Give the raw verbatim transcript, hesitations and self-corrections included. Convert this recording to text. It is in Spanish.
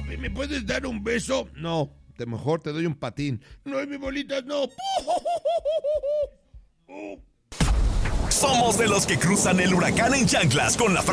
Papi, ¿me puedes dar un beso? No, de mejor te doy un patín. No, mi bolitas, no. Somos de los que cruzan el huracán en chanclas con la frase